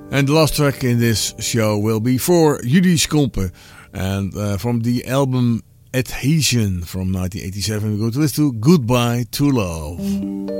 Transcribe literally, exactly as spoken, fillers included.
And the last track in this show will be for Judy Skompe. And uh, from the album Adhesion from nineteen eighty-seven, we go to listen to Goodbye to Love.